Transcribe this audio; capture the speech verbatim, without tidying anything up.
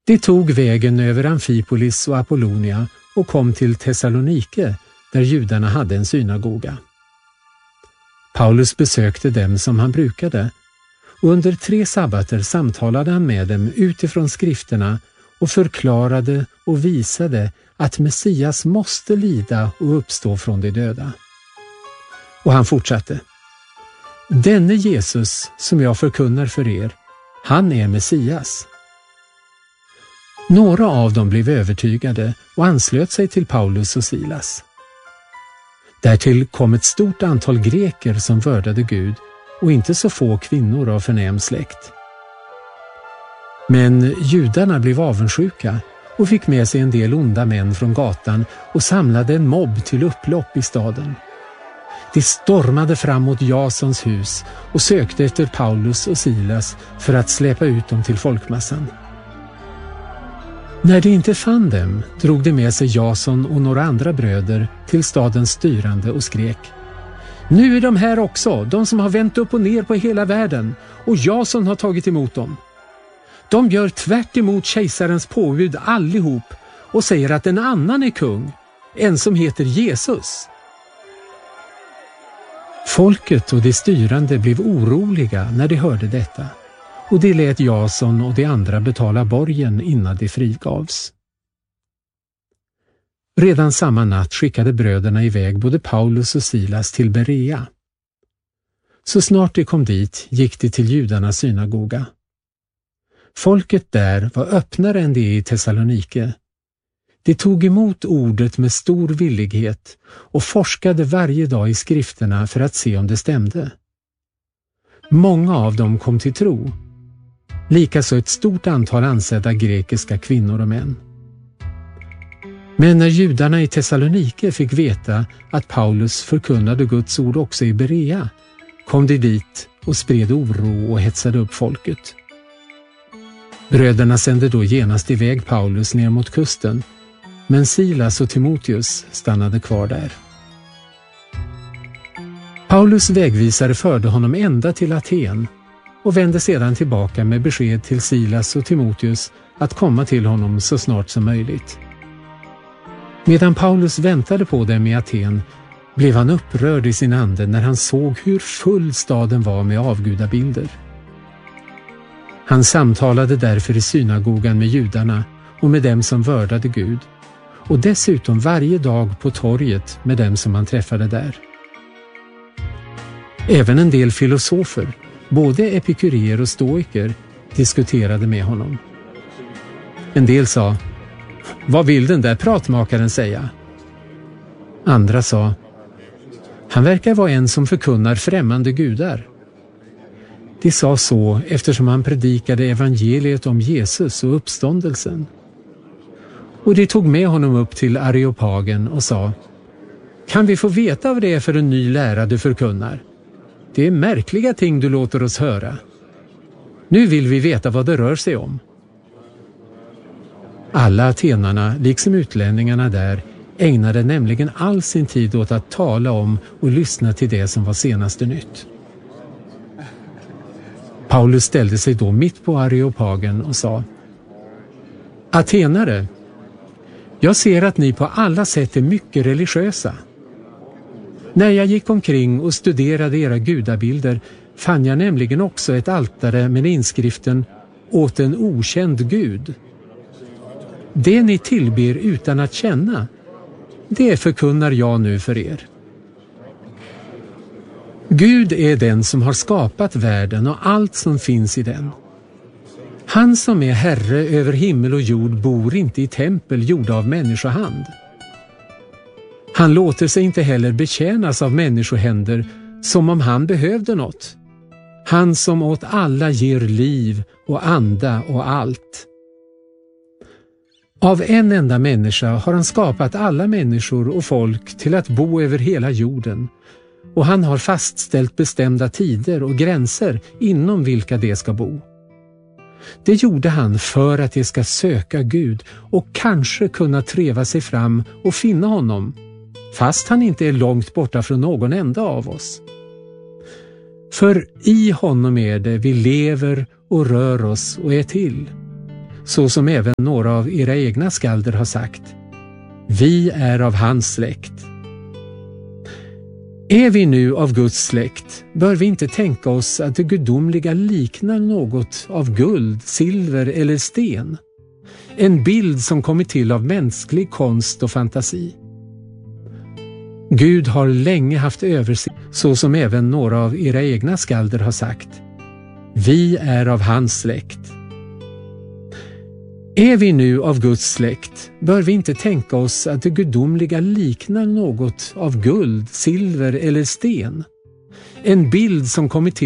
De tog vägen över Amfipolis och Apollonia och kom till Thessalonike, där judarna hade en synagoga. Paulus besökte dem som han brukade, och under tre sabbater samtalade han med dem utifrån skrifterna och förklarade och visade att Messias måste lida och uppstå från de döda. Och han fortsatte: Denne Jesus som jag förkunnar för er, han är Messias. Några av dem blev övertygade och anslöt sig till Paulus och Silas. Därtill kom ett stort antal greker som vördade Gud och inte så få kvinnor av förnäm släkt. Men judarna blev avundsjuka och fick med sig en del onda män från gatan och samlade en mobb till upplopp i staden. De stormade fram mot Jasons hus och sökte efter Paulus och Silas för att släpa ut dem till folkmassan. När de inte fann dem drog de med sig Jason och några andra bröder till stadens styrande och skrek: Nu är de här också, de som har vänt upp och ner på hela världen, och Jason har tagit emot dem. De gör tvärt emot kejsarens påbud allihop och säger att en annan är kung, en som heter Jesus. Folket och de styrande blev oroliga när de hörde detta, och de lät Jason och de andra betala borgen innan de frigavs. Redan samma natt skickade bröderna iväg både Paulus och Silas till Berea. Så snart de kom dit gick de till judarnas synagoga. Folket där var öppnare än det i Thessalonike. De tog emot ordet med stor villighet och forskade varje dag i skrifterna för att se om det stämde. Många av dem kom till tro, likaså ett stort antal ansedda grekiska kvinnor och män. Men när judarna i Thessalonike fick veta att Paulus förkunnade Guds ord också i Berea, kom de dit och spred oro och hetsade upp folket. Bröderna sände då genast iväg Paulus ner mot kusten, men Silas och Timoteus stannade kvar där. Paulus vägvisare förde honom ända till Aten och vände sedan tillbaka med besked till Silas och Timoteus att komma till honom så snart som möjligt. Medan Paulus väntade på dem i Aten blev han upprörd i sin ande när han såg hur full staden var med avgudabilder. Han samtalade därför i synagogan med judarna och med dem som vördade Gud, och dessutom varje dag på torget med dem som han träffade där. Även en del filosofer, både epikureer och stoiker, diskuterade med honom. En del sa: Vad vill den där pratmakaren säga? Andra sa: Han verkar vara en som förkunnar främmande gudar. De sa så eftersom han predikade evangeliet om Jesus och uppståndelsen. Och de tog med honom upp till Areopagen och sa: Kan vi få veta vad det är för en ny lära du förkunnar? Det är märkliga ting du låter oss höra. Nu vill vi veta vad det rör sig om. Alla atenarna, liksom utlänningarna där, ägnade nämligen all sin tid åt att tala om och lyssna till det som var senaste nytt. Paulus ställde sig då mitt på Areopagen och sa: Atenare, jag ser att ni på alla sätt är mycket religiösa. När jag gick omkring och studerade era gudabilder fann jag nämligen också ett altare med inskriften åt en okänd gud. Det ni tillber utan att känna, det förkunnar jag nu för er. Gud är den som har skapat världen och allt som finns i den. Han som är herre över himmel och jord bor inte i tempel gjorda av människohand. Han låter sig inte heller betjänas av människohänder som om han behövde något. Han som åt alla ger liv och anda och allt. Av en enda människa har han skapat alla människor och folk till att bo över hela jorden, och han har fastställt bestämda tider och gränser inom vilka de ska bo. Det gjorde han för att de ska söka Gud och kanske kunna treva sig fram och finna honom, fast han inte är långt borta från någon enda av oss. För i honom är det vi lever och rör oss och är till. så som även några av era egna skalder har sagt. Vi är av hans släkt. Är vi nu av Guds släkt, bör vi inte tänka oss att det gudomliga liknar något av guld, silver eller sten. En bild som kommit till av mänsklig konst och fantasi. Gud har länge haft översikt, så som även några av era egna skalder har sagt. Vi är av hans släkt. Är vi nu av Guds släkt, bör vi inte tänka oss att det gudomliga liknar något av guld, silver eller sten. En bild som kommit till